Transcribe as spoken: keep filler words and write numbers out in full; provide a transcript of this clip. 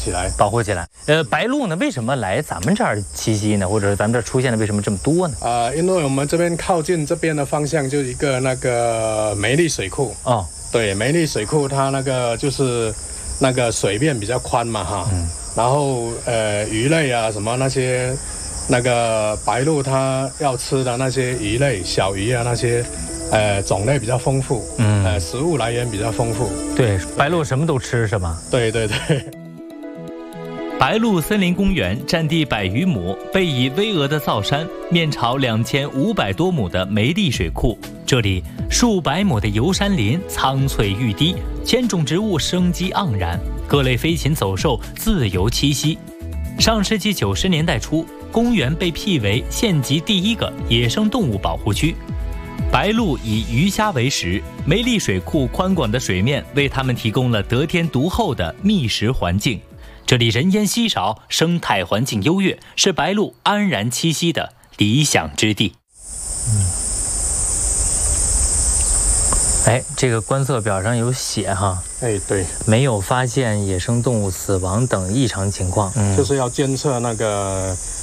起来， 保护起来。呃，白鹭呢，为什么来咱们这儿栖息呢？或者咱们这儿出现的为什么这么多呢？ 呃，因为我们这边靠近这边的方向就一个那个梅利水库哦， 对，梅利水库它那个就是那个水面比较宽嘛哈，嗯，然后呃鱼类啊什么那些那个白鹭它要吃的那些鱼类小鱼啊那些。呃，种类比较丰富，嗯，呃，食物来源比较丰富。 对，白鹭什么都吃是吗？ 对对对。 白鹭森林公园占地百余亩，背倚巍峨的造山，面朝两千五百多亩的梅利水库。这里数百亩的油杉林苍翠欲滴，千种植物生机盎然，各类飞禽走兽自由栖息。上世纪九十年代初，公园被辟为县级第一个野生动物保护区。白鹭以鱼虾为食，梅利水库宽广的水面为它们提供了得天独厚的觅食环境。这里人烟稀少，生态环境优越，是白鹭安然栖息的理想之地。 嗯，哎，这个观测表上有写哈， 哎，对， 没有发现野生动物死亡等异常情况， 嗯，就是要监测那个